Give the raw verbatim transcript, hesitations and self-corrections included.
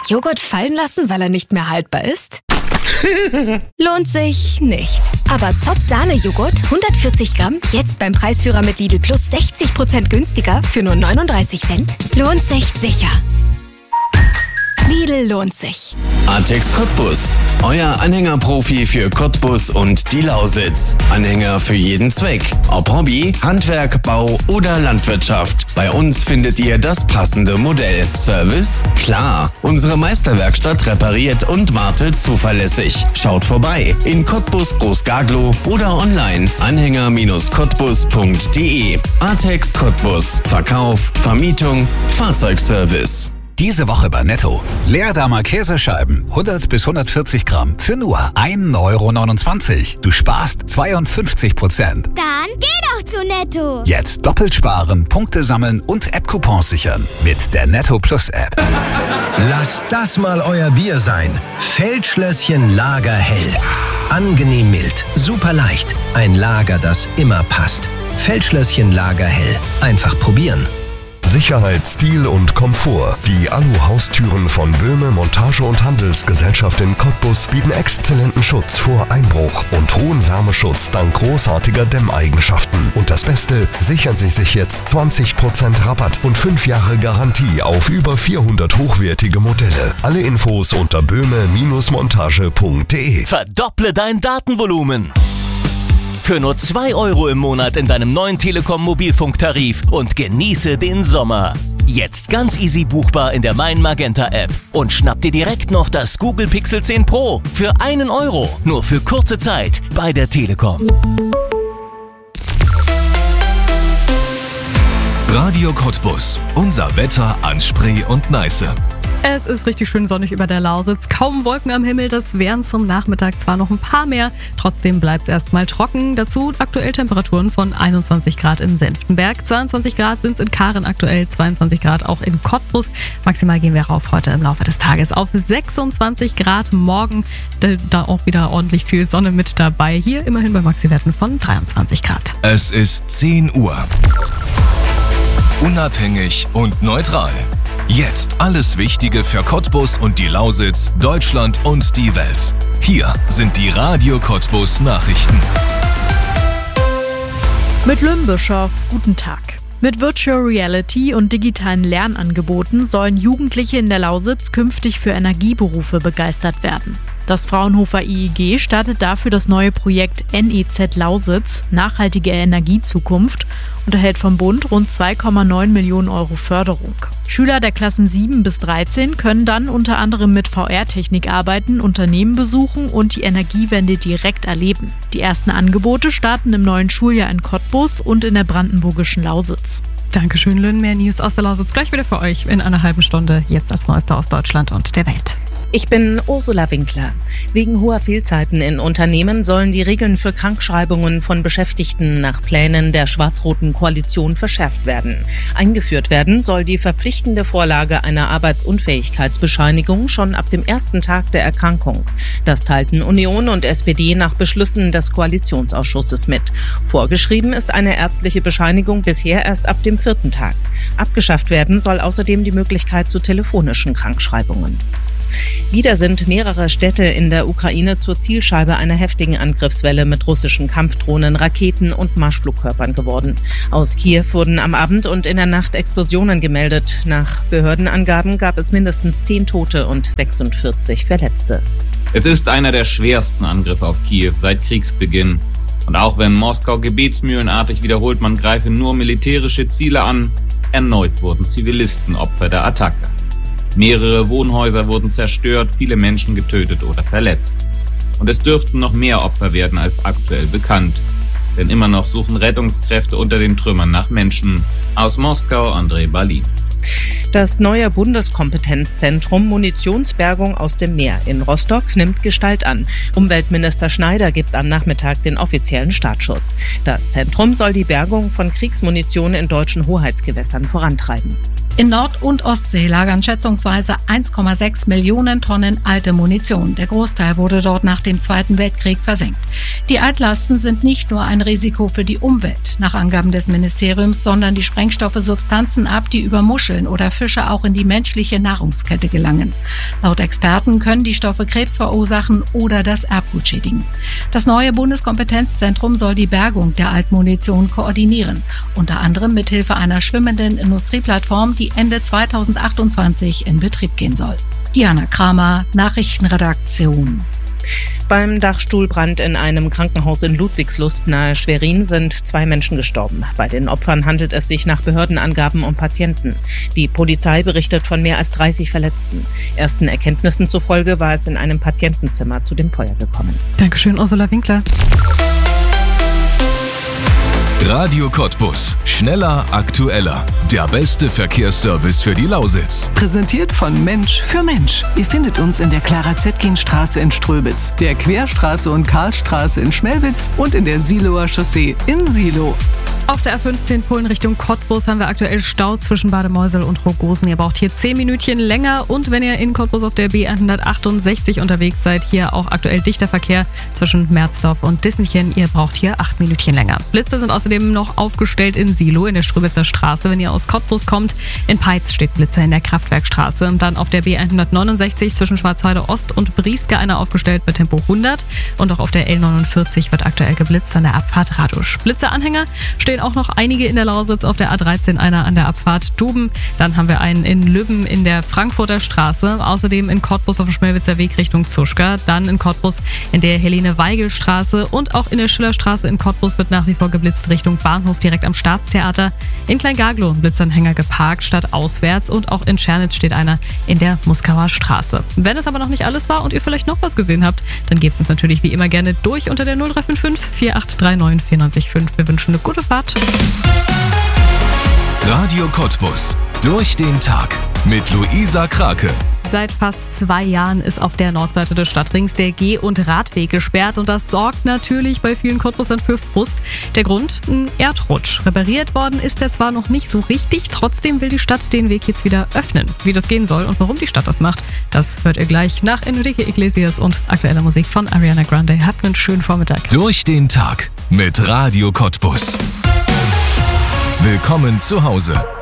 Joghurt fallen lassen, weil er nicht mehr haltbar ist? Lohnt sich nicht. Aber Zott Sahne-Joghurt, hundertvierzig Gramm, jetzt beim Preisführer mit Lidl Plus sechzig Prozent günstiger für nur neununddreißig Cent. Lohnt sich sicher. Lidl lohnt sich. Artex Cottbus, euer Anhängerprofi für Cottbus und die Lausitz. Anhänger für jeden Zweck. Ob Hobby, Handwerk, Bau oder Landwirtschaft. Bei uns findet ihr das passende Modell. Service? Klar. Unsere Meisterwerkstatt repariert und wartet zuverlässig. Schaut vorbei in Cottbus Großgaglow oder online anhänger Cottbus punkt de. Artex Cottbus. Verkauf, Vermietung, Fahrzeugservice. Diese Woche bei Netto. Leerdammer Käsescheiben, hundert bis hundertvierzig Gramm für nur ein Euro neunundzwanzig. Du sparst zweiundfünfzig Prozent. Dann geh doch zu Netto. Jetzt doppelt sparen, Punkte sammeln und App-Coupons sichern mit der Netto Plus App. Lasst das mal euer Bier sein. Feldschlösschen Lager hell. Angenehm mild, super leicht. Ein Lager, das immer passt. Feldschlösschen Lager hell. Einfach probieren. Sicherheit, Stil und Komfort. Die Alu-Haustüren von Böhme Montage- und Handelsgesellschaft in Cottbus bieten exzellenten Schutz vor Einbruch und hohen Wärmeschutz dank großartiger Dämmeigenschaften. Und das Beste, sichern Sie sich jetzt zwanzig Prozent Rabatt und fünf Jahre Garantie auf über vierhundert hochwertige Modelle. Alle Infos unter böhme Montage punkt de. Verdopple dein Datenvolumen. Für nur zwei Euro im Monat in deinem neuen Telekom-Mobilfunktarif und genieße den Sommer. Jetzt ganz easy buchbar in der Mein Magenta App. Und schnapp dir direkt noch das Google Pixel zehn Pro für einen Euro. Nur für kurze Zeit bei der Telekom. Radio Cottbus. Unser Wetter an Spree und Neiße. Es ist richtig schön sonnig über der Lausitz. Kaum Wolken am Himmel, das wären zum Nachmittag zwar noch ein paar mehr. Trotzdem bleibt es erstmal trocken. Dazu aktuell Temperaturen von einundzwanzig Grad in Senftenberg. zweiundzwanzig Grad sind es in Karen aktuell, zweiundzwanzig Grad auch in Cottbus. Maximal gehen wir rauf heute im Laufe des Tages auf sechsundzwanzig Grad. Morgen da auch wieder ordentlich viel Sonne mit dabei. Hier immerhin bei Maxi-Werten von dreiundzwanzig Grad. Es ist zehn Uhr. Unabhängig und neutral. Jetzt alles Wichtige für Cottbus und die Lausitz, Deutschland und die Welt. Hier sind die Radio Cottbus Nachrichten. Mit Lynn Bischoff, guten Tag. Mit Virtual Reality und digitalen Lernangeboten sollen Jugendliche in der Lausitz künftig für Energieberufe begeistert werden. Das Fraunhofer I I G startet dafür das neue Projekt N E Z Lausitz, nachhaltige Energiezukunft, und erhält vom Bund rund zwei Komma neun Millionen Euro Förderung. Schüler der Klassen sieben bis dreizehn können dann unter anderem mit V R-Technik arbeiten, Unternehmen besuchen und die Energiewende direkt erleben. Die ersten Angebote starten im neuen Schuljahr in Cottbus und in der brandenburgischen Lausitz. Dankeschön, Lynn. Mehr News aus der Lausitz gleich wieder für euch in einer halben Stunde. Jetzt als Neueste aus Deutschland und der Welt. Ich bin Ursula Winkler. Wegen hoher Fehlzeiten in Unternehmen sollen die Regeln für Krankschreibungen von Beschäftigten nach Plänen der schwarz-roten Koalition verschärft werden. Eingeführt werden soll die verpflichtende Vorlage einer Arbeitsunfähigkeitsbescheinigung schon ab dem ersten Tag der Erkrankung. Das teilten Union und S P D nach Beschlüssen des Koalitionsausschusses mit. Vorgeschrieben ist eine ärztliche Bescheinigung bisher erst ab dem vierten Tag. Abgeschafft werden soll außerdem die Möglichkeit zu telefonischen Krankschreibungen. Wieder sind mehrere Städte in der Ukraine zur Zielscheibe einer heftigen Angriffswelle mit russischen Kampfdrohnen, Raketen und Marschflugkörpern geworden. Aus Kiew wurden am Abend und in der Nacht Explosionen gemeldet. Nach Behördenangaben gab es mindestens zehn Tote und sechsundvierzig Verletzte. Es ist einer der schwersten Angriffe auf Kiew seit Kriegsbeginn. Und auch wenn Moskau gebetsmühlenartig wiederholt, man greife nur militärische Ziele an, erneut wurden Zivilisten Opfer der Attacke. Mehrere Wohnhäuser wurden zerstört, viele Menschen getötet oder verletzt. Und es dürften noch mehr Opfer werden als aktuell bekannt. Denn immer noch suchen Rettungskräfte unter den Trümmern nach Menschen. Aus Moskau, André Balin. Das neue Bundeskompetenzzentrum Munitionsbergung aus dem Meer in Rostock nimmt Gestalt an. Umweltminister Schneider gibt am Nachmittag den offiziellen Startschuss. Das Zentrum soll die Bergung von Kriegsmunition in deutschen Hoheitsgewässern vorantreiben. In Nord- und Ostsee lagern schätzungsweise eins Komma sechs Millionen Tonnen alte Munition. Der Großteil wurde dort nach dem Zweiten Weltkrieg versenkt. Die Altlasten sind nicht nur ein Risiko für die Umwelt, nach Angaben des Ministeriums, sondern die Sprengstoffe Substanzen ab, die über Muscheln oder Fische auch in die menschliche Nahrungskette gelangen. Laut Experten können die Stoffe Krebs verursachen oder das Erbgut schädigen. Das neue Bundeskompetenzzentrum soll die Bergung der Altmunition koordinieren, unter anderem mithilfe einer schwimmenden Industrieplattform, die Ende zweitausendachtundzwanzig in Betrieb gehen soll. Diana Kramer, Nachrichtenredaktion. Beim Dachstuhlbrand in einem Krankenhaus in Ludwigslust nahe Schwerin sind zwei Menschen gestorben. Bei den Opfern handelt es sich nach Behördenangaben um Patienten. Die Polizei berichtet von mehr als dreißig Verletzten. Ersten Erkenntnissen zufolge war es in einem Patientenzimmer zu dem Feuer gekommen. Dankeschön, Ursula Winkler. Radio Cottbus. Schneller, aktueller. Der beste Verkehrsservice für die Lausitz. Präsentiert von Mensch für Mensch. Ihr findet uns in der Clara-Zetkin-Straße in Ströbitz, der Querstraße und Karlstraße in Schmelwitz und in der Siloer Chaussee in Silo. Auf der A fünfzehn Polen Richtung Cottbus haben wir aktuell Stau zwischen Bademeusel und Rogosen. Ihr braucht hier zehn Minütchen länger und wenn ihr in Cottbus auf der B hundertachtundsechzig unterwegs seid, hier auch aktuell dichter Verkehr zwischen Merzdorf und Dissenchen. Ihr braucht hier acht Minütchen länger. Blitze sind außerdem noch aufgestellt in Silo in der Ströbitzer Straße. Wenn ihr aus Cottbus kommt, in Peitz steht Blitzer in der Kraftwerkstraße. Und dann auf der B hundertneunundsechzig zwischen Schwarzheide Ost und Brieske einer aufgestellt mit Tempo hundert. Und auch auf der L neunundvierzig wird aktuell geblitzt an der Abfahrt Radusch. Blitzeranhänger stehen auch noch einige in der Lausitz, auf der A dreizehn einer an der Abfahrt Duben. Dann haben wir einen in Lübben in der Frankfurter Straße. Außerdem in Cottbus auf dem Schmelwitzer Weg Richtung Zuschka. Dann in Cottbus in der Helene-Weigel-Straße und auch in der Schillerstraße in Cottbus wird nach wie vor geblitzt Richtung Bahnhof direkt am Staatstheater. In Kleingaglow ein Blitzanhänger geparkt statt auswärts und auch in Schernitz steht einer in der Muskauer Straße. Wenn es aber noch nicht alles war und ihr vielleicht noch was gesehen habt, dann gebt es uns natürlich wie immer gerne durch unter der null drei fünf fünf vier acht drei neun vier neun fünf. Wir wünschen eine gute Fahrt. Radio Cottbus. Durch den Tag mit Luisa Krake. Seit fast zwei Jahren ist auf der Nordseite des Stadtrings der Geh- und Radweg gesperrt und das sorgt natürlich bei vielen Cottbusern für Frust. Der Grund? Ein Erdrutsch. Repariert worden ist der zwar noch nicht so richtig, trotzdem will die Stadt den Weg jetzt wieder öffnen. Wie das gehen soll und warum die Stadt das macht, das hört ihr gleich nach Enrique Iglesias und aktueller Musik von Ariana Grande. Habt einen schönen Vormittag. Durch den Tag mit Radio Cottbus. Willkommen zu Hause.